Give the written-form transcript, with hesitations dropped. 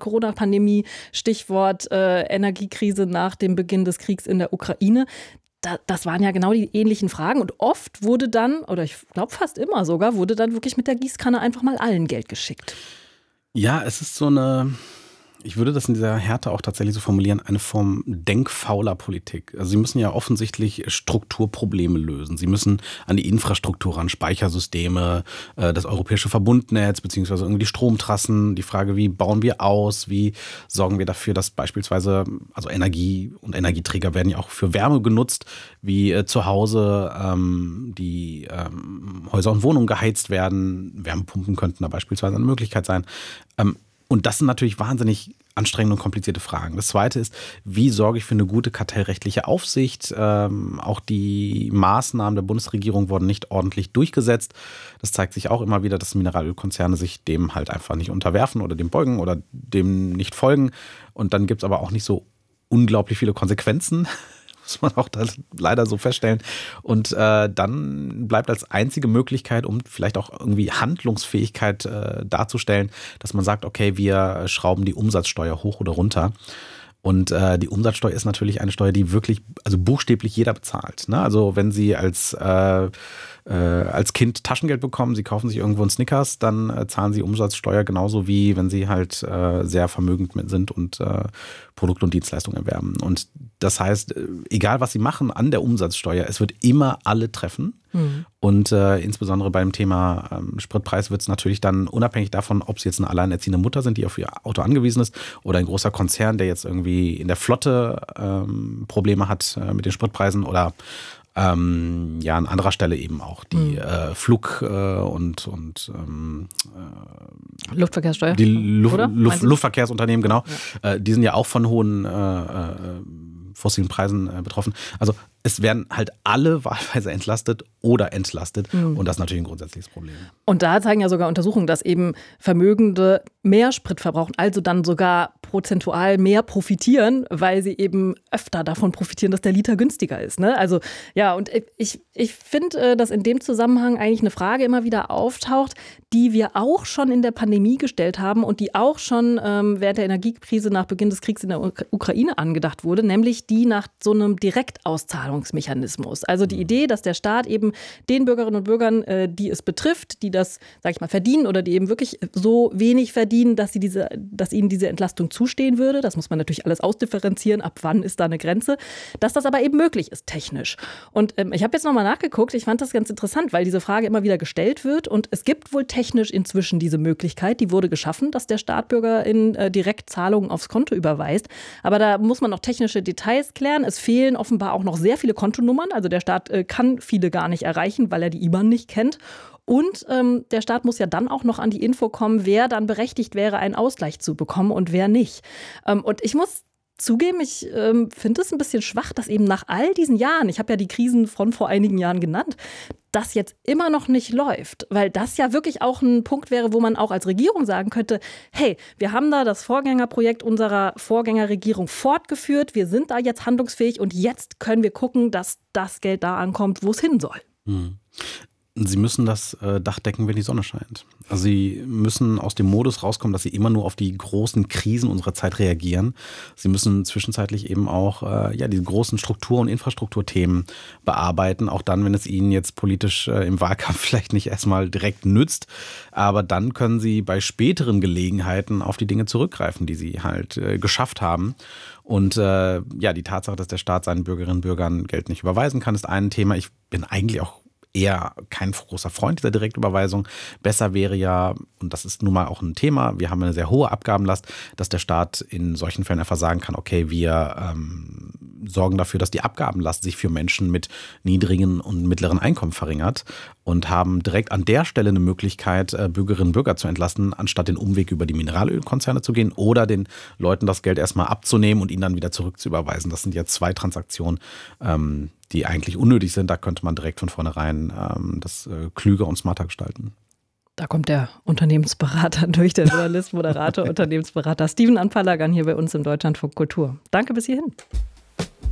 Corona-Pandemie, Stichwort Energiekrise nach dem Beginn des Kriegs in der Ukraine. Das waren ja genau die ähnlichen Fragen und oft wurde dann, oder ich glaube fast immer sogar, wurde dann wirklich mit der Gießkanne einfach mal allen Geld geschickt. Ja, es ist so eine, ich würde das in dieser Härte auch tatsächlich so formulieren, eine Form denkfauler Politik. Also sie müssen ja offensichtlich Strukturprobleme lösen. Sie müssen an die Infrastruktur ran, Speichersysteme, das europäische Verbundnetz, beziehungsweise irgendwie die Stromtrassen, die Frage, wie bauen wir aus, wie sorgen wir dafür, dass beispielsweise, also Energie und Energieträger werden ja auch für Wärme genutzt, wie zu Hause die Häuser und Wohnungen geheizt werden. Wärmepumpen könnten da beispielsweise eine Möglichkeit sein. Und das sind natürlich wahnsinnig anstrengende und komplizierte Fragen. Das Zweite ist, wie sorge ich für eine gute kartellrechtliche Aufsicht? Auch die Maßnahmen der Bundesregierung wurden nicht ordentlich durchgesetzt. Das zeigt sich auch immer wieder, dass Mineralölkonzerne sich dem halt einfach nicht unterwerfen oder dem beugen oder dem nicht folgen. Und dann gibt es aber auch nicht so unglaublich viele Konsequenzen. Muss man auch das leider so feststellen. Und dann bleibt als einzige Möglichkeit, um vielleicht auch irgendwie Handlungsfähigkeit darzustellen, dass man sagt, okay, wir schrauben die Umsatzsteuer hoch oder runter. Und die Umsatzsteuer ist natürlich eine Steuer, die wirklich, also buchstäblich jeder bezahlt. Ne? Also wenn Sie als Kind Taschengeld bekommen, Sie kaufen sich irgendwo einen Snickers, dann zahlen Sie Umsatzsteuer genauso wie wenn Sie halt sehr vermögend sind und Produkte und Dienstleistungen erwerben. Und das heißt, egal was Sie machen an der Umsatzsteuer, es wird immer alle treffen. Mhm. Und insbesondere beim Thema Spritpreis wird es natürlich dann unabhängig davon, ob Sie jetzt eine alleinerziehende Mutter sind, die auf ihr Auto angewiesen ist, oder ein großer Konzern, der jetzt irgendwie in der Flotte Probleme hat mit den Spritpreisen oder an anderer Stelle eben auch die Flug- und Luftverkehrssteuer. Die Luftverkehrsunternehmen, genau. Ja. Die sind ja auch von hohen fossilen Preisen betroffen. Also es werden halt alle wahlweise entlastet oder entlastet. Und das ist natürlich ein grundsätzliches Problem. Und da zeigen ja sogar Untersuchungen, dass eben Vermögende mehr Sprit verbrauchen, also dann sogar prozentual mehr profitieren, weil sie eben öfter davon profitieren, dass der Liter günstiger ist. Ne? Also ja, und ich finde, dass in dem Zusammenhang eigentlich eine Frage immer wieder auftaucht, die wir auch schon in der Pandemie gestellt haben und die auch schon während der Energiekrise nach Beginn des Kriegs in der Ukraine angedacht wurde, nämlich die nach so einem Direktauszahlungsmechanismus. Also die Idee, dass der Staat eben den Bürgerinnen und Bürgern, die es betrifft, die das, sag ich mal, verdienen oder die eben wirklich so wenig verdienen, dass ihnen diese Entlastung zustehen würde. Das muss man natürlich alles ausdifferenzieren, ab wann ist da eine Grenze, dass das aber eben möglich ist technisch. Und ich habe jetzt nochmal nachgeguckt, ich fand das ganz interessant, weil diese Frage immer wieder gestellt wird und es gibt wohl technisch inzwischen diese Möglichkeit, die wurde geschaffen, dass der Staat BürgerInnen direkt Zahlungen aufs Konto überweist. Aber da muss man noch technische Details klären. Es fehlen offenbar auch noch sehr viele Kontonummern. Also der Staat kann viele gar nicht erreichen, weil er die IBAN nicht kennt. Und der Staat muss ja dann auch noch an die Info kommen, wer dann berechtigt wäre, einen Ausgleich zu bekommen und wer nicht. Und ich muss zugeben, ich finde es ein bisschen schwach, dass eben nach all diesen Jahren, ich habe ja die Krisen von vor einigen Jahren genannt, das jetzt immer noch nicht läuft. Weil das ja wirklich auch ein Punkt wäre, wo man auch als Regierung sagen könnte, hey, wir haben da das Vorgängerprojekt unserer Vorgängerregierung fortgeführt, wir sind da jetzt handlungsfähig und jetzt können wir gucken, dass das Geld da ankommt, wo es hin soll. Sie müssen das Dach decken, wenn die Sonne scheint. Also Sie müssen aus dem Modus rauskommen, dass Sie immer nur auf die großen Krisen unserer Zeit reagieren. Sie müssen zwischenzeitlich eben auch die großen Struktur- und Infrastrukturthemen bearbeiten, auch dann, wenn es Ihnen jetzt politisch im Wahlkampf vielleicht nicht erstmal direkt nützt. Aber dann können Sie bei späteren Gelegenheiten auf die Dinge zurückgreifen, die Sie halt geschafft haben. Und die Tatsache, dass der Staat seinen Bürgerinnen und Bürgern Geld nicht überweisen kann, ist ein Thema. Ich bin eigentlich auch eher kein großer Freund dieser Direktüberweisung. Besser wäre ja, und das ist nun mal auch ein Thema, wir haben eine sehr hohe Abgabenlast, dass der Staat in solchen Fällen einfach sagen kann, okay, wir sorgen dafür, dass die Abgabenlast sich für Menschen mit niedrigen und mittleren Einkommen verringert und haben direkt an der Stelle eine Möglichkeit, Bürgerinnen und Bürger zu entlasten, anstatt den Umweg über die Mineralölkonzerne zu gehen oder den Leuten das Geld erstmal abzunehmen und ihnen dann wieder zurückzuüberweisen. Das sind ja zwei Transaktionen, die eigentlich unnötig sind. Da könnte man direkt von vornherein das klüger und smarter gestalten. Da kommt der Unternehmensberater durch, der Journalist, Moderator, Unternehmensberater Steven Anpalagan hier bei uns im Deutschlandfunk Kultur. Danke bis hierhin.